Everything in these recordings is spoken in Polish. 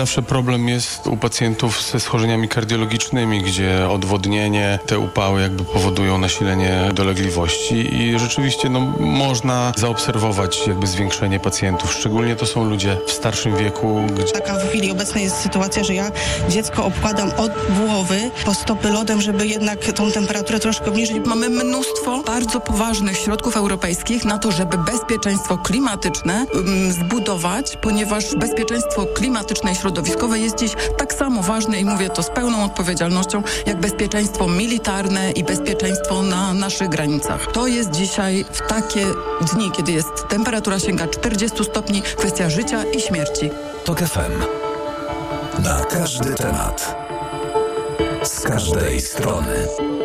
Zawsze problem jest u pacjentów ze schorzeniami kardiologicznymi, gdzie odwodnienie, te upały jakby powodują nasilenie dolegliwości i rzeczywiście można zaobserwować jakby zwiększenie pacjentów. Szczególnie to są ludzie w starszym wieku. Taka w chwili obecnej jest sytuacja, że ja dziecko obkładam od głowy po stopy lodem, żeby jednak tą temperaturę troszkę obniżyć. Mamy mnóstwo bardzo poważnych środków europejskich na to, żeby bezpieczeństwo klimatyczne zbudować, ponieważ bezpieczeństwo klimatyczne i środowiskowe jest dziś tak samo ważne i mówię to z pełną odpowiedzialnością, jak bezpieczeństwo militarne i bezpieczeństwo na naszych granicach. To jest dzisiaj w takie dni, kiedy jest temperatura sięga 40 stopni, kwestia życia i śmierci. TOK FM. Na każdy temat. Z każdej strony.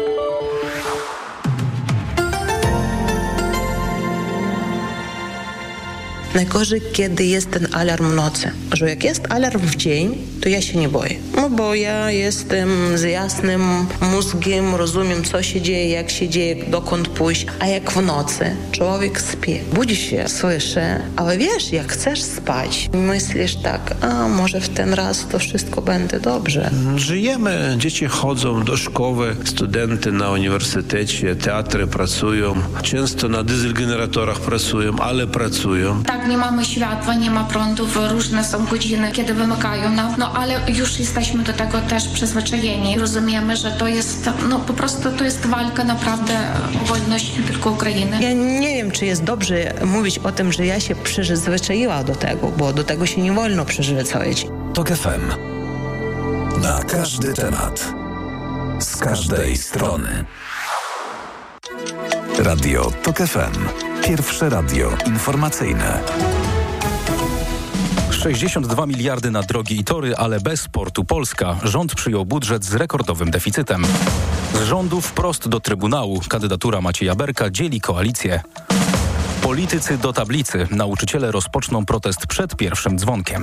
Najgorzej, kiedy jest ten alarm w nocy. Że jak jest alarm w dzień, to ja się nie boję. Bo ja jestem z jasnym mózgiem, rozumiem, co się dzieje, jak się dzieje, dokąd pójść. A jak w nocy człowiek śpi, budzi się, słyszy, ale wiesz, jak chcesz spać, myślisz tak, może w ten raz to wszystko będzie dobrze. Żyjemy, dzieci chodzą do szkoły, studenty na uniwersytecie, teatry pracują, często na dieselgeneratorach pracują, ale pracują. Tak, nie mamy światła, nie ma prądów, różne są godziny, kiedy wymykają nam, ale już jesteśmy do tego też przyzwyczajeni. Rozumiemy, że to jest, po prostu to jest walka naprawdę o wolność nie tylko Ukrainy. Ja nie wiem, czy jest dobrze mówić o tym, że ja się przyzwyczaiła do tego, bo do tego się nie wolno przyzwyczaić. TOK FM. Na każdy temat. Z każdej strony. Radio TOK FM. Pierwsze radio informacyjne. 62 miliardy na drogi i tory, ale bez Portu Polska. Rząd przyjął budżet z rekordowym deficytem. Z rządu wprost do Trybunału. Kandydatura Macieja Berka dzieli koalicję. Politycy do tablicy. Nauczyciele rozpoczną protest przed pierwszym dzwonkiem.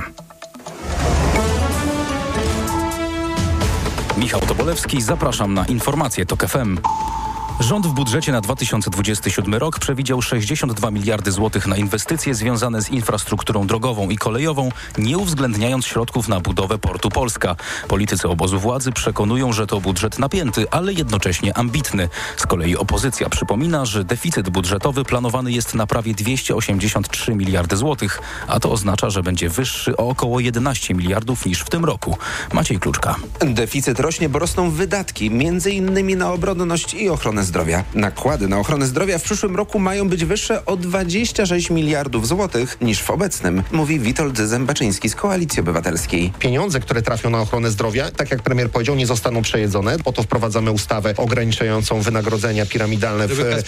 Michał Tobolewski, zapraszam na informacje TOK FM. Rząd w budżecie na 2027 rok przewidział 62 miliardy złotych na inwestycje związane z infrastrukturą drogową i kolejową, nie uwzględniając środków na budowę Portu Polska. Politycy obozu władzy przekonują, że to budżet napięty, ale jednocześnie ambitny. Z kolei opozycja przypomina, że deficyt budżetowy planowany jest na prawie 283 miliardy złotych, a to oznacza, że będzie wyższy o około 11 miliardów niż w tym roku. Maciej Kluczka. Deficyt rośnie, bo rosną wydatki, m.in. na obronność i ochronę zdrowia. Nakłady na ochronę zdrowia w przyszłym roku mają być wyższe o 26 miliardów złotych niż w obecnym, mówi Witold Zębaczyński z Koalicji Obywatelskiej. Pieniądze, które trafią na ochronę zdrowia, tak jak premier powiedział, nie zostaną przejedzone. Po to wprowadzamy ustawę ograniczającą wynagrodzenia piramidalne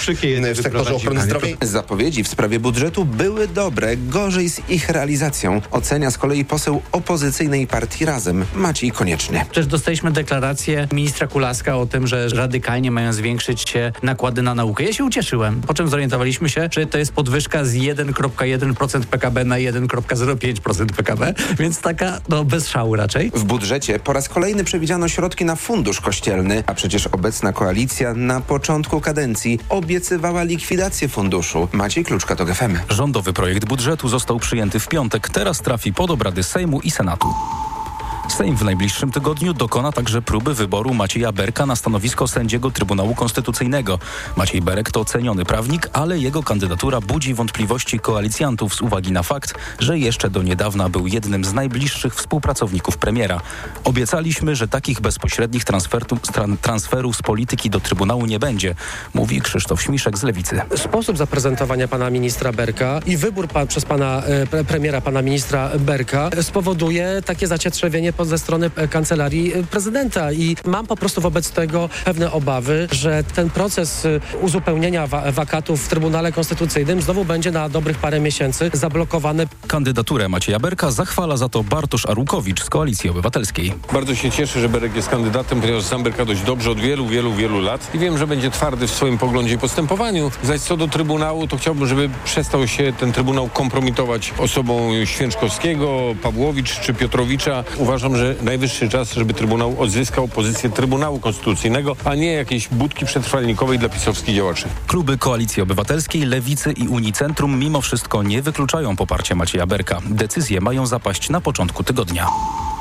w sektorze ochrony zdrowia. Zapowiedzi w sprawie budżetu były dobre, gorzej z ich realizacją. Ocenia z kolei poseł opozycyjnej partii Razem, Maciej Konieczny. Przecież dostaliśmy deklarację ministra Kulaska o tym, że radykalnie mają zwiększyć się nakłady na naukę. Ja się ucieszyłem, po czym zorientowaliśmy się, że to jest podwyżka z 1,1% PKB na 1,05% PKB, więc taka bez szału raczej. W budżecie po raz kolejny przewidziano środki na fundusz kościelny, a przecież obecna koalicja na początku kadencji obiecywała likwidację funduszu. Maciej Kluczka, TOK FM. Rządowy projekt budżetu został przyjęty w piątek, teraz trafi pod obrady Sejmu i Senatu. Sejm w najbliższym tygodniu dokona także próby wyboru Macieja Berka na stanowisko sędziego Trybunału Konstytucyjnego. Maciej Berek to ceniony prawnik, ale jego kandydatura budzi wątpliwości koalicjantów z uwagi na fakt, że jeszcze do niedawna był jednym z najbliższych współpracowników premiera. Obiecaliśmy, że takich bezpośrednich transferów z polityki do Trybunału nie będzie, mówi Krzysztof Śmiszek z Lewicy. Sposób zaprezentowania pana ministra Berka i wybór przez pana premiera, pana ministra Berka spowoduje takie zacietrzewienie ze strony Kancelarii Prezydenta i mam po prostu wobec tego pewne obawy, że ten proces uzupełnienia wakatów w Trybunale Konstytucyjnym znowu będzie na dobrych parę miesięcy zablokowany. Kandydaturę Macieja Berka zachwala za to Bartosz Arłukowicz z Koalicji Obywatelskiej. Bardzo się cieszę, że Berek jest kandydatem, ponieważ znam Berka dość dobrze od wielu lat i wiem, że będzie twardy w swoim poglądzie i postępowaniu. Zaś co do Trybunału, to chciałbym, żeby przestał się ten Trybunał kompromitować osobą Święczkowskiego, Pawłowicz czy Piotrowicza. Uważam, że najwyższy czas, żeby Trybunał odzyskał pozycję Trybunału Konstytucyjnego, a nie jakiejś budki przetrwalnikowej dla pisowskich działaczy. Kluby Koalicji Obywatelskiej, Lewicy i Unii Centrum mimo wszystko nie wykluczają poparcia Macieja Berka. Decyzje mają zapaść na początku tygodnia.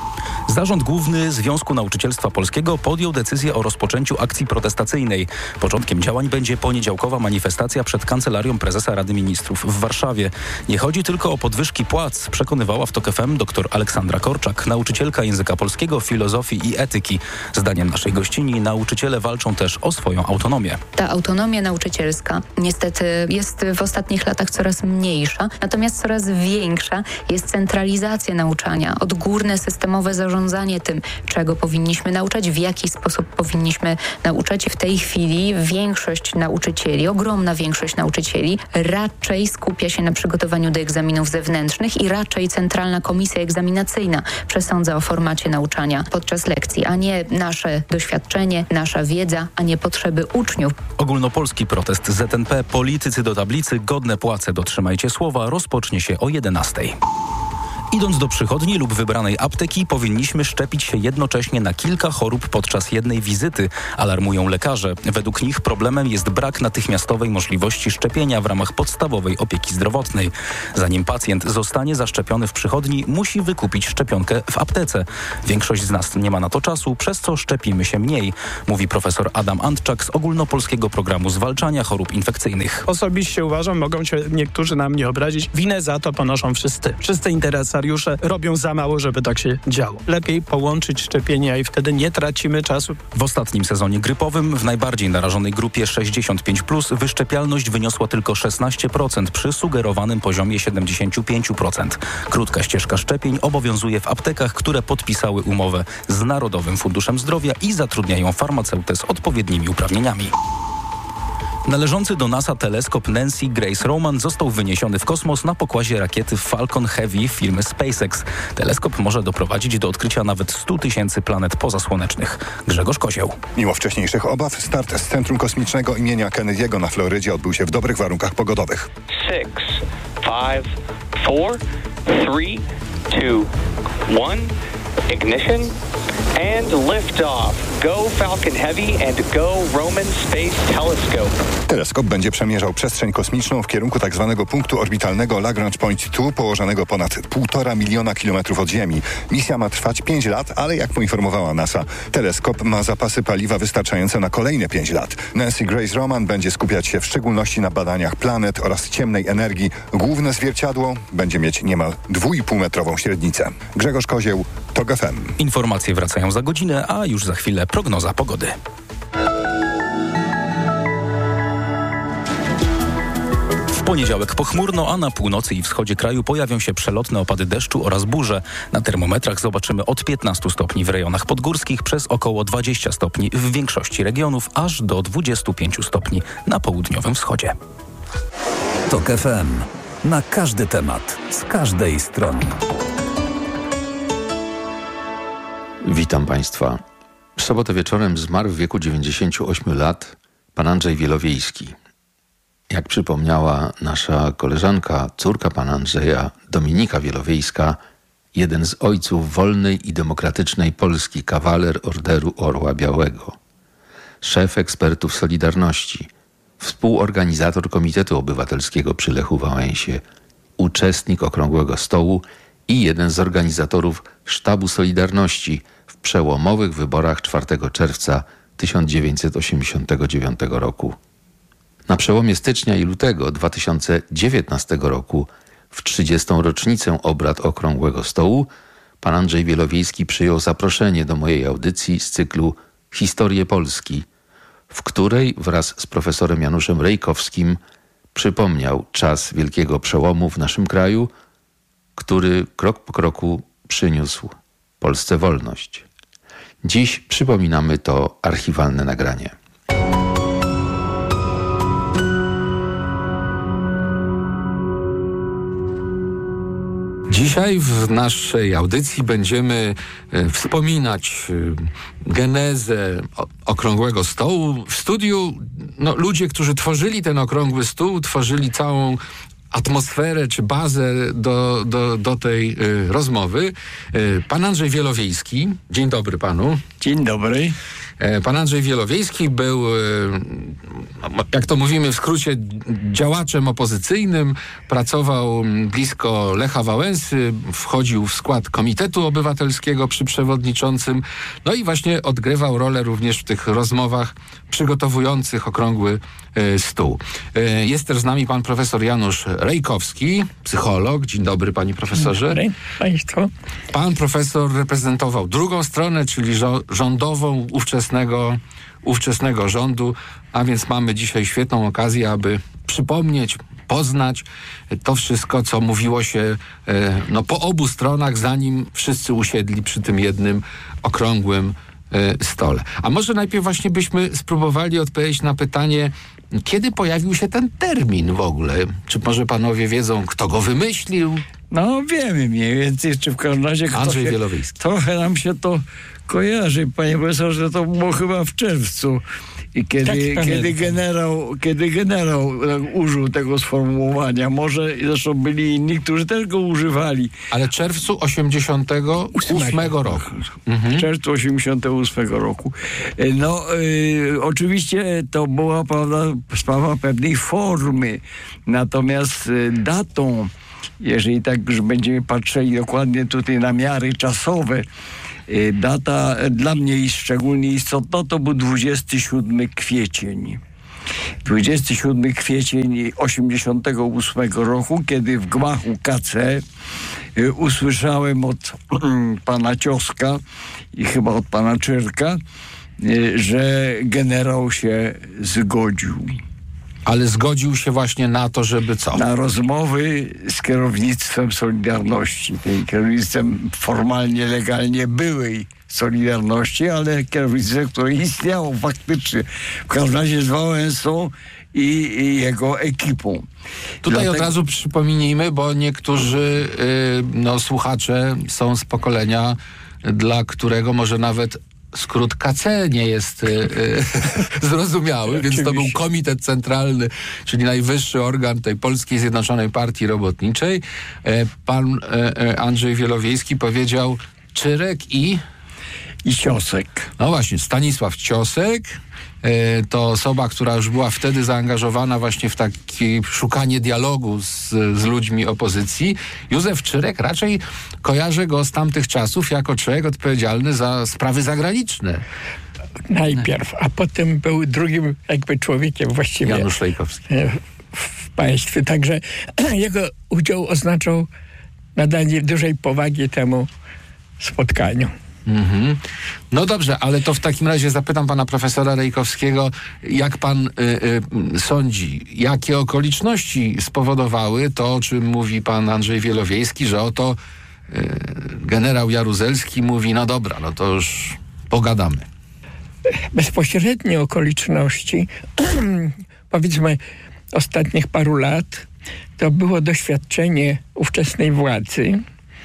Zarząd Główny Związku Nauczycielstwa Polskiego podjął decyzję o rozpoczęciu akcji protestacyjnej. Początkiem działań będzie poniedziałkowa manifestacja przed Kancelarią Prezesa Rady Ministrów w Warszawie. Nie chodzi tylko o podwyżki płac, przekonywała w TOK FM dr Aleksandra Korczak, nauczycielka języka polskiego, filozofii i etyki. Zdaniem naszej gościni nauczyciele walczą też o swoją autonomię. Ta autonomia nauczycielska niestety jest w ostatnich latach coraz mniejsza, natomiast coraz większa jest centralizacja nauczania, odgórne systemowe zarządzanie tym, czego powinniśmy nauczać, w jaki sposób powinniśmy nauczać. W tej chwili większość nauczycieli, ogromna większość nauczycieli raczej skupia się na przygotowaniu do egzaminów zewnętrznych i raczej Centralna Komisja Egzaminacyjna przesądza o formacie nauczania podczas lekcji, a nie nasze doświadczenie, nasza wiedza, a nie potrzeby uczniów. Ogólnopolski protest ZNP Politycy do tablicy, godne płace, dotrzymajcie słowa, rozpocznie się o 11:00. Idąc do przychodni lub wybranej apteki, powinniśmy szczepić się jednocześnie na kilka chorób podczas jednej wizyty, alarmują lekarze. Według nich problemem jest brak natychmiastowej możliwości szczepienia w ramach podstawowej opieki zdrowotnej. Zanim pacjent zostanie zaszczepiony w przychodni, musi wykupić szczepionkę w aptece. Większość z nas nie ma na to czasu, przez co szczepimy się mniej, mówi profesor Adam Antczak z Ogólnopolskiego Programu Zwalczania Chorób Infekcyjnych. Osobiście uważam, mogą się niektórzy na mnie obrazić, winę za to ponoszą wszyscy. Wszyscy interesariusze robią za mało, żeby tak się działo. Lepiej połączyć szczepienia i wtedy nie tracimy czasu. W ostatnim sezonie grypowym w najbardziej narażonej grupie 65+, wyszczepialność wyniosła tylko 16% przy sugerowanym poziomie 75%. Krótka ścieżka szczepień obowiązuje w aptekach, które podpisały umowę z Narodowym Funduszem Zdrowia i zatrudniają farmaceutę z odpowiednimi uprawnieniami. Należący do NASA teleskop Nancy Grace Roman został wyniesiony w kosmos na pokładzie rakiety Falcon Heavy firmy SpaceX. Teleskop może doprowadzić do odkrycia nawet 100 000 planet pozasłonecznych. Grzegorz Kozieł. Mimo wcześniejszych obaw, start z Centrum Kosmicznego imienia Kennedy'ego na Florydzie odbył się w dobrych warunkach pogodowych. 6, 5, 4, 3, 2, 1... Ignition and liftoff. Go Falcon Heavy and go Roman Space Telescope. Teleskop będzie przemierzał przestrzeń kosmiczną w kierunku tzw. punktu orbitalnego Lagrange Point 2, położonego ponad 1,5 miliona kilometrów od Ziemi. Misja ma trwać 5 lat, ale jak poinformowała NASA, teleskop ma zapasy paliwa wystarczające na kolejne 5 lat. Nancy Grace Roman będzie skupiać się w szczególności na badaniach planet oraz ciemnej energii. Główne zwierciadło będzie mieć niemal 2,5-metrową średnicę. Grzegorz Kozieł, TOK FM. Informacje wracają za godzinę, a już za chwilę prognoza pogody. W poniedziałek pochmurno, a na północy i wschodzie kraju pojawią się przelotne opady deszczu oraz burze. Na termometrach zobaczymy od 15 stopni w rejonach podgórskich przez około 20 stopni w większości regionów, aż do 25 stopni na południowym wschodzie. TOK FM. Na każdy temat, z każdej strony. Witam Państwa. W sobotę wieczorem zmarł w wieku 98 lat pan Andrzej Wielowiejski. Jak przypomniała nasza koleżanka, córka pana Andrzeja, Dominika Wielowiejska, jeden z ojców wolnej i demokratycznej Polski, kawaler Orderu Orła Białego, szef ekspertów Solidarności, współorganizator Komitetu Obywatelskiego przy Lechu Wałęsie, uczestnik Okrągłego Stołu i jeden z organizatorów Sztabu Solidarności w przełomowych wyborach 4 czerwca 1989 roku. Na przełomie stycznia i lutego 2019 roku, w 30. rocznicę obrad Okrągłego Stołu, pan Andrzej Wielowiejski przyjął zaproszenie do mojej audycji z cyklu Historie Polski, w której wraz z profesorem Januszem Rejkowskim przypomniał czas wielkiego przełomu w naszym kraju, który krok po kroku przyniósł Polsce wolność. Dziś przypominamy to archiwalne nagranie. Dzisiaj w naszej audycji będziemy wspominać genezę Okrągłego Stołu. W studiu ludzie, którzy tworzyli ten Okrągły Stół, tworzyli całą atmosferę czy bazę do tej rozmowy. Pan Andrzej Wielowiejski. Dzień dobry panu. Dzień dobry. Pan Andrzej Wielowiejski był, jak to mówimy w skrócie, działaczem opozycyjnym, pracował blisko Lecha Wałęsy, wchodził w skład Komitetu Obywatelskiego przy przewodniczącym, no i właśnie odgrywał rolę również w tych rozmowach przygotowujących okrągły stół. Jest też z nami pan profesor Janusz Rejkowski, psycholog. Dzień dobry, panie profesorze. Dzień dobry państwu. Pan profesor reprezentował drugą stronę, czyli rządową ówczesnego rządu, a więc mamy dzisiaj świetną okazję, aby przypomnieć, poznać to wszystko, co mówiło się po obu stronach, zanim wszyscy usiedli przy tym jednym okrągłym stole. A może najpierw właśnie byśmy spróbowali odpowiedzieć na pytanie, kiedy pojawił się ten termin w ogóle? Czy może panowie wiedzą, kto go wymyślił? No wiemy mniej więcej, czy w każdym razie Andrzej Wielowiejski. Trochę nam się to kojarzy, panie profesorze, to było chyba w czerwcu. I kiedy generał użył tego sformułowania, może zresztą byli inni, którzy też go używali. Ale w czerwcu 88 roku. W czerwcu 88 roku. Oczywiście to była sprawa pewnej formy. Natomiast datą, jeżeli tak już będziemy patrzyli dokładnie tutaj na miary czasowe, data dla mnie szczególnie istotna to był 27 kwiecień. 27 kwiecień 88 roku, kiedy w gmachu KC usłyszałem od pana Cioska i chyba od pana Czyrka, że generał się zgodził. Ale zgodził się właśnie na to, żeby co? Na rozmowy z kierownictwem Solidarności. Tym kierownictwem formalnie, legalnie byłej Solidarności, ale kierownictwem, które istniało faktycznie. W każdym razie z Wałęsą i jego ekipą. Tutaj od razu przypomnijmy, bo niektórzy słuchacze są z pokolenia, dla którego może nawet skrót KC nie jest zrozumiały, więc to był Komitet Centralny, czyli najwyższy organ tej Polskiej Zjednoczonej Partii Robotniczej. Pan Andrzej Wielowiejski powiedział Czyrek i Ciosek. No właśnie, Stanisław Ciosek to osoba, która już była wtedy zaangażowana właśnie w takie szukanie dialogu z ludźmi opozycji. Józef Czyrek, raczej kojarzę go z tamtych czasów jako człowiek odpowiedzialny za sprawy zagraniczne. Najpierw, a potem był drugim jakby człowiekiem właściwie Janusz Rejkowski w państwie. Także jego udział oznaczał nadanie dużej powagi temu spotkaniu. Mhm. No dobrze, ale to w takim razie zapytam pana profesora Rejkowskiego, jak pan sądzi, jakie okoliczności spowodowały to, o czym mówi pan Andrzej Wielowiejski, że oto generał Jaruzelski mówi, no dobra, no to już pogadamy. Bezpośrednie okoliczności, powiedzmy ostatnich paru lat, to było doświadczenie ówczesnej władzy,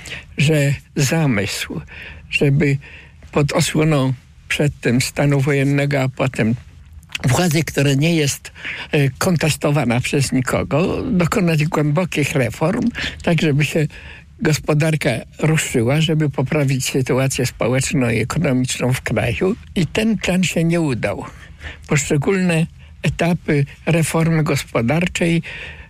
że zamysł, żeby pod osłoną przedtem stanu wojennego, a potem władzy, która nie jest kontestowana przez nikogo, dokonać głębokich reform, tak żeby się gospodarka ruszyła, żeby poprawić sytuację społeczną i ekonomiczną w kraju. I ten plan się nie udał. Poszczególne etapy reformy gospodarczej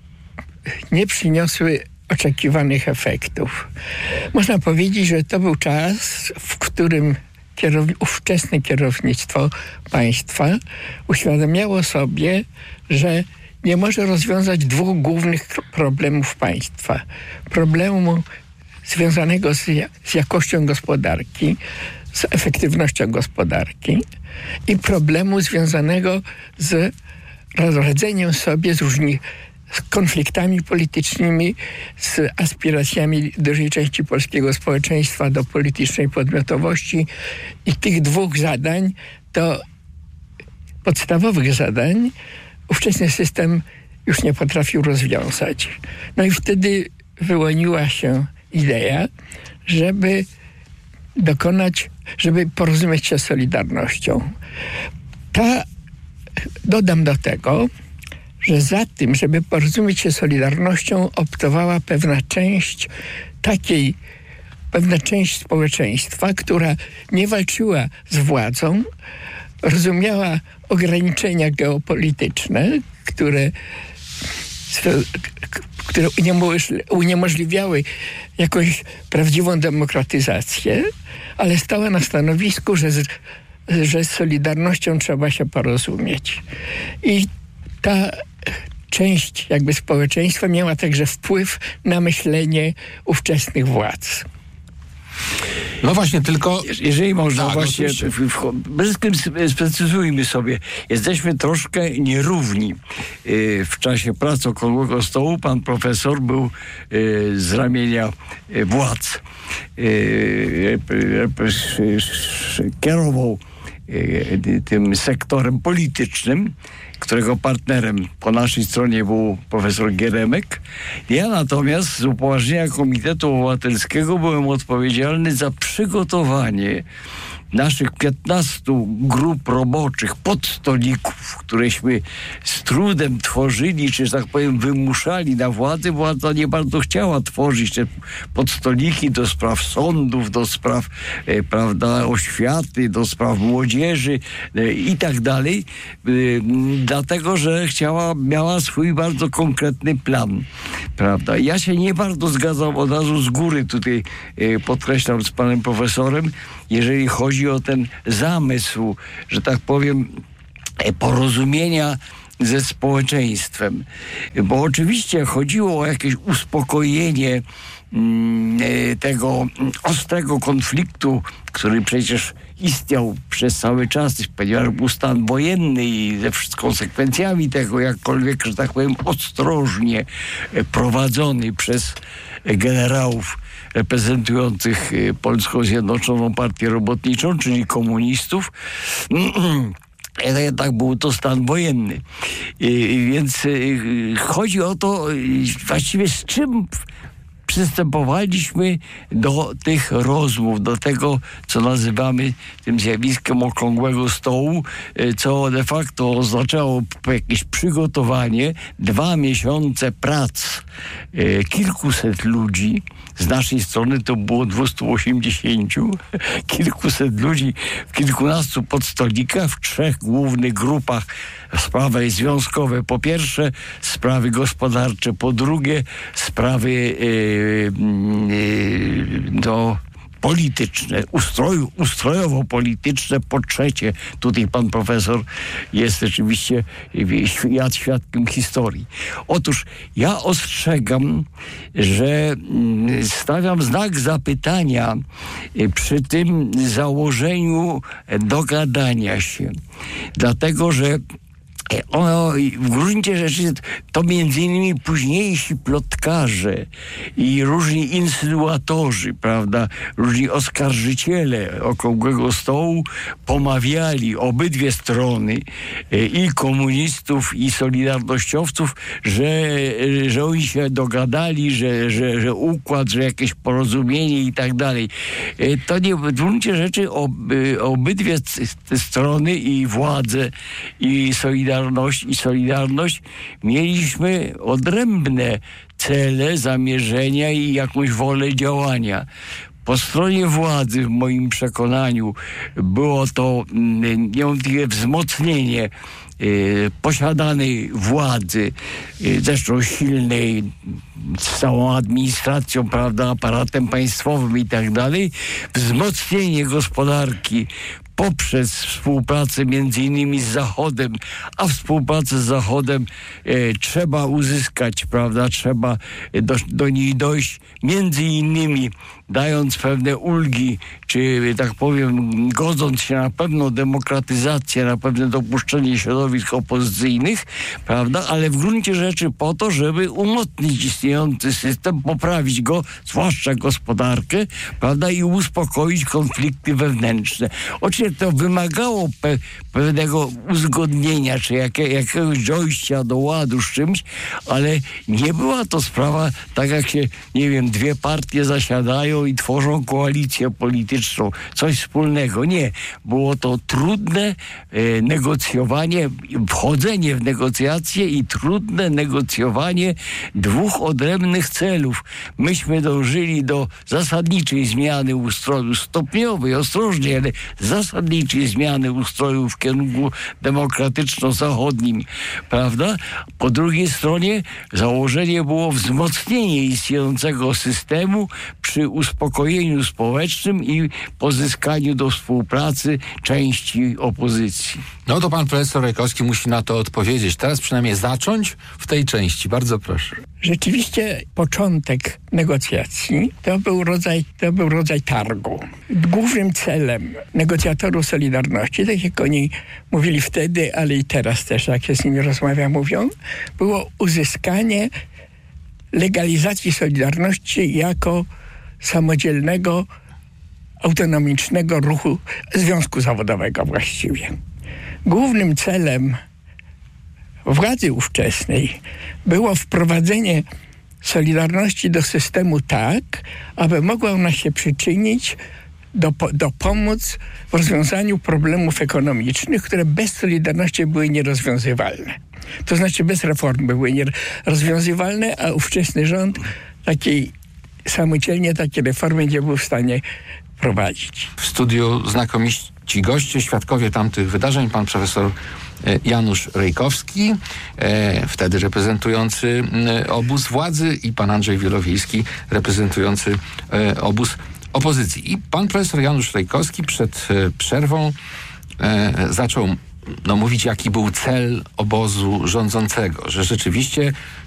nie przyniosły oczekiwanych efektów. Można powiedzieć, że to był czas, w którym ówczesne kierownictwo państwa uświadamiało sobie, że nie może rozwiązać dwóch głównych problemów państwa. Problemu związanego z jakością gospodarki, z efektywnością gospodarki i problemu związanego z radzeniem sobie z konfliktami politycznymi, z aspiracjami dużej części polskiego społeczeństwa do politycznej podmiotowości. I tych dwóch zadań, to podstawowych zadań, ówczesny system już nie potrafił rozwiązać. No i wtedy wyłoniła się idea, żeby porozumieć się z Solidarnością. Dodam do tego, że za tym, żeby porozumieć się z Solidarnością, optowała pewna część społeczeństwa, która nie walczyła z władzą, rozumiała ograniczenia geopolityczne, które uniemożliwiały jakąś prawdziwą demokratyzację, ale stała na stanowisku, że z Solidarnością trzeba się porozumieć. I ta część jakby społeczeństwa miała także wpływ na myślenie ówczesnych władz. No właśnie, tylko... Jeżeli można właśnie... Sprecyzujmy sobie. Jesteśmy troszkę nierówni. W czasie pracy okrągłego stołu pan profesor był z ramienia władz. Kierował tym sektorem politycznym, którego partnerem po naszej stronie był profesor Geremek. Ja natomiast z upoważnienia Komitetu Obywatelskiego byłem odpowiedzialny za przygotowanie naszych 15 grup roboczych, podstolików, któreśmy z trudem tworzyli, czy, że tak powiem, wymuszali na władzy. Władza nie bardzo chciała tworzyć te podstoliki do spraw sądów, do spraw, oświaty, do spraw młodzieży i tak dalej, dlatego, że miała swój bardzo konkretny plan, prawda. Ja się nie bardzo zgadzam, od razu z góry tutaj podkreślam z panem profesorem, jeżeli chodzi o ten zamysł, że tak powiem, porozumienia ze społeczeństwem. Bo oczywiście chodziło o jakieś uspokojenie tego ostrego konfliktu, który przecież istniał przez cały czas, ponieważ był stan wojenny i ze konsekwencjami tego, jakkolwiek, że tak powiem, ostrożnie prowadzony przez generałów reprezentujących Polską Zjednoczoną Partię Robotniczą, czyli komunistów. Jednak był to stan wojenny. Więc chodzi o to właściwie, z czym przystępowaliśmy do tych rozmów, do tego, co nazywamy tym zjawiskiem okrągłego stołu, co de facto oznaczało jakieś przygotowanie, 2 miesiące prac kilkuset ludzi. Z naszej strony to było 280, kilkuset ludzi w kilkunastu podstolikach, w 3 głównych grupach. Sprawy związkowe po pierwsze, sprawy gospodarcze po drugie, sprawy polityczne, ustrojowo-polityczne po trzecie. Tutaj pan profesor jest rzeczywiście świadkiem historii. Otóż ja ostrzegam, że stawiam znak zapytania przy tym założeniu dogadania się. Dlatego, że w gruncie rzeczy to między innymi późniejsi plotkarze i różni insynuatorzy, prawda, różni oskarżyciele okrągłego stołu pomawiali obydwie strony, i komunistów, i solidarnościowców, że oni się dogadali, że układ, że jakieś porozumienie i tak dalej. To nie, w gruncie rzeczy obydwie te strony, i władze, i Solidarność mieliśmy odrębnie cele, zamierzenia i jakąś wolę działania. Po stronie władzy, w moim przekonaniu, było to niewątpliwie wzmocnienie posiadanej władzy, zresztą silnej, z całą administracją, prawda, aparatem państwowym i tak dalej, wzmocnienie gospodarki poprzez współpracę między innymi z Zachodem, a współpracę z Zachodem trzeba uzyskać, prawda, trzeba do niej dojść między innymi dając pewne ulgi, czy tak powiem, godząc się na pewną demokratyzację, na pewne dopuszczenie środowisk opozycyjnych, prawda, ale w gruncie rzeczy po to, żeby umocnić istniejący system, poprawić go, zwłaszcza gospodarkę, prawda, i uspokoić konflikty wewnętrzne. Oczywiście to wymagało pewnego uzgodnienia, czy jakiegoś dojścia do ładu z czymś, ale nie była to sprawa, tak jak się, nie wiem, 2 partie zasiadają i tworzą koalicję polityczną, coś wspólnego. Nie. Było to trudne negocjowanie, wchodzenie w negocjacje i trudne negocjowanie 2 odrębnych celów. Myśmy dążyli do zasadniczej zmiany ustroju, stopniowej, ostrożnie, ale zasadniczej zasadniej, czyli zmiany ustroju w kierunku demokratyczno-zachodnim, prawda? Po drugiej stronie założenie było wzmocnienie istniejącego systemu przy uspokojeniu społecznym i pozyskaniu do współpracy części opozycji. No to pan profesor Rajkowski musi na to odpowiedzieć. Teraz przynajmniej zacząć w tej części. Bardzo proszę. Rzeczywiście początek negocjacji to był rodzaj targu. Głównym celem negocjatorów Solidarności, tak jak oni mówili wtedy, ale i teraz też, jak się z nimi rozmawia, mówią, było uzyskanie legalizacji Solidarności jako samodzielnego, autonomicznego ruchu, związku zawodowego właściwie. Głównym celem władzy ówczesnej było wprowadzenie Solidarności do systemu tak, aby mogła ona się przyczynić do pomóc w rozwiązaniu problemów ekonomicznych, które bez Solidarności były nierozwiązywalne. To znaczy bez reform były nierozwiązywalne, a ówczesny rząd samodzielnie takie reformy nie był w stanie prowadzić. W studiu znakomici goście, świadkowie tamtych wydarzeń, pan profesor Janusz Rejkowski, wtedy reprezentujący obóz władzy, i pan Andrzej Wielowiejski, reprezentujący obóz opozycji. I pan profesor Janusz Rejkowski przed przerwą zaczął mówić, jaki był cel obozu rządzącego, że rzeczywiście